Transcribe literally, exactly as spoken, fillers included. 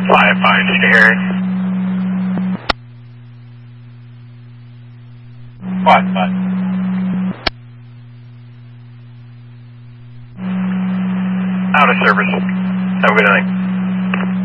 Five five Sierra. Five five. Out of service. Have a good night.